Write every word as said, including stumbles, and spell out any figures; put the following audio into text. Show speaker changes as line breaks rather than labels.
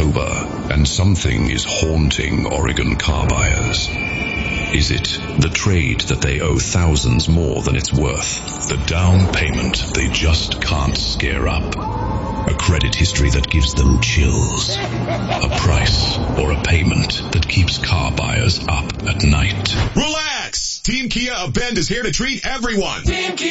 October, and something is haunting Oregon car buyers. Is it the trade that they owe thousands more than it's worth? The down payment they just can't scare up? A credit history that gives them chills? A price or a payment that keeps car buyers up at night?
Relax! Team Kia of Bend is here to treat everyone.
Team Kia